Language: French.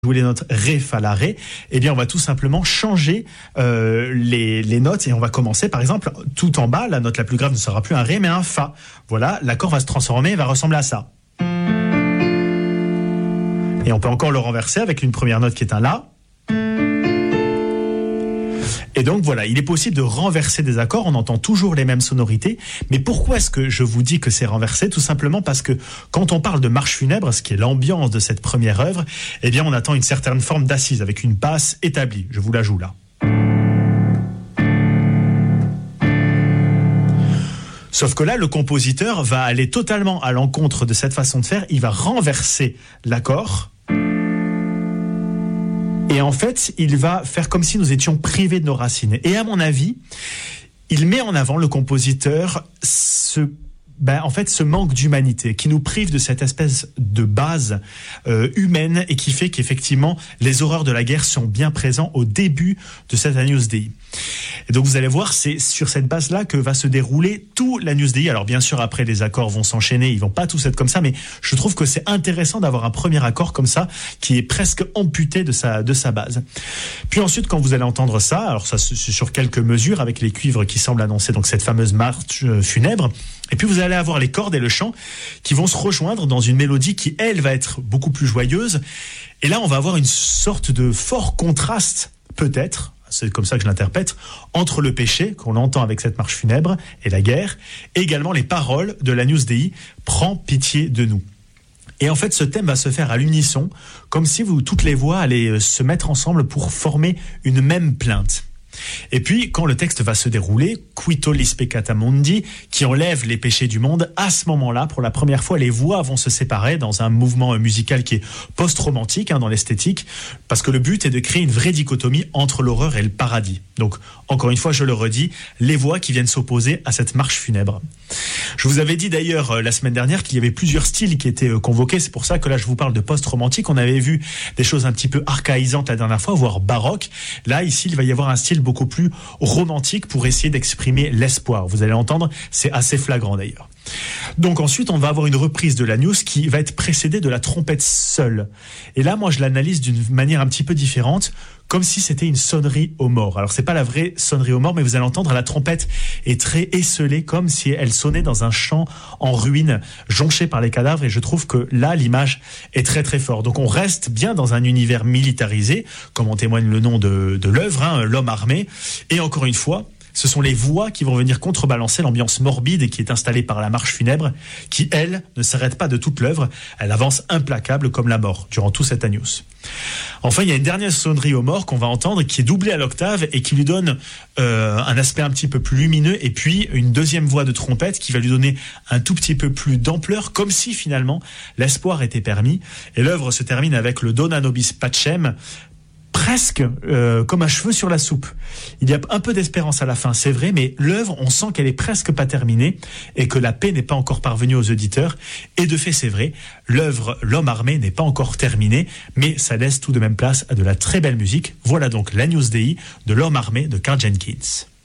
jouer les notes Ré, Fa, La, Ré, eh bien on va tout simplement changer les notes et on va commencer par exemple tout en bas, la note la plus grave ne sera plus un Ré mais un Fa. Voilà, l'accord va se transformer et va ressembler à ça. Et on peut encore le renverser avec une première note qui est un La. Et donc voilà, il est possible de renverser des accords, on entend toujours les mêmes sonorités, mais pourquoi est-ce que je vous dis que c'est renversé ? Tout simplement parce que quand on parle de marche funèbre, ce qui est l'ambiance de cette première œuvre, eh bien on attend une certaine forme d'assise avec une basse établie. Je vous la joue là. Sauf que là, le compositeur va aller totalement à l'encontre de cette façon de faire, il va renverser l'accord. Et en fait, il va faire comme si nous étions privés de nos racines. Et à mon avis, il met en avant, le compositeur, ce manque d'humanité qui nous prive de cette espèce de base humaine et qui fait qu'effectivement, les horreurs de la guerre sont bien présents au début de cette Agnus Dei. Et donc vous allez voir, c'est sur cette base-là que va se dérouler tout l'Agnus Dei. Alors bien sûr, après les accords vont s'enchaîner, ils vont pas tous être comme ça, mais je trouve que c'est intéressant d'avoir un premier accord comme ça, qui est presque amputé de sa base. Puis ensuite, quand vous allez entendre ça, alors ça c'est sur quelques mesures avec les cuivres qui semblent annoncer donc cette fameuse marche funèbre. Et puis vous allez avoir les cordes et le chant qui vont se rejoindre dans une mélodie qui, elle, va être beaucoup plus joyeuse. Et là, on va avoir une sorte de fort contraste, peut-être, c'est comme ça que je l'interprète, entre le péché qu'on entend avec cette marche funèbre et la guerre, et également les paroles de l'Agnus Dei, « Prends pitié de nous ». Et en fait, ce thème va se faire à l'unisson, comme si toutes les voix allaient se mettre ensemble pour former une même plainte. Et puis, quand le texte va se dérouler, qui tollis peccata mundi, qui enlève les péchés du monde, à ce moment-là, pour la première fois, les voix vont se séparer dans un mouvement musical qui est post-romantique dans l'esthétique, parce que le but est de créer une vraie dichotomie entre l'horreur et le paradis. Donc, encore une fois, je le redis, les voix qui viennent s'opposer à cette marche funèbre. Je vous avais dit d'ailleurs la semaine dernière qu'il y avait plusieurs styles qui étaient convoqués, c'est pour ça que là je vous parle de post-romantique. On avait vu des choses un petit peu archaïsantes la dernière fois, voire baroque. Là, ici, il va y avoir un style beaucoup plus romantique pour essayer d'exprimer l'espoir. Vous allez entendre, c'est assez flagrant d'ailleurs. Donc ensuite, on va avoir une reprise de l'Agnus qui va être précédée de la trompette seule. Et là, moi, je l'analyse d'une manière un petit peu différente, comme si c'était une sonnerie aux morts. Alors, c'est pas la vraie sonnerie aux morts, mais vous allez entendre, la trompette est très esselée, comme si elle sonnait dans un champ en ruine, jonché par les cadavres, et je trouve que là, l'image est très très forte. Donc, on reste bien dans un univers militarisé, comme en témoigne le nom de l'œuvre, l'homme armé, et encore une fois, ce sont les voix qui vont venir contrebalancer l'ambiance morbide qui est installée par la marche funèbre, qui, elle, ne s'arrête pas de toute l'œuvre. Elle avance implacable comme la mort durant tout cet Agnus. Enfin, il y a une dernière sonnerie aux morts qu'on va entendre qui est doublée à l'octave et qui lui donne un aspect un petit peu plus lumineux, et puis une deuxième voix de trompette qui va lui donner un tout petit peu plus d'ampleur, comme si finalement l'espoir était permis. Et l'œuvre se termine avec le Dona nobis pacem, presque comme un cheveu sur la soupe. Il y a un peu d'espérance à la fin, c'est vrai, mais l'œuvre, on sent qu'elle est presque pas terminée et que la paix n'est pas encore parvenue aux auditeurs. Et de fait, c'est vrai, l'œuvre L'homme armé n'est pas encore terminée, mais ça laisse tout de même place à de la très belle musique. Voilà donc l'Agnus Dei de L'homme armé de Karl Jenkins.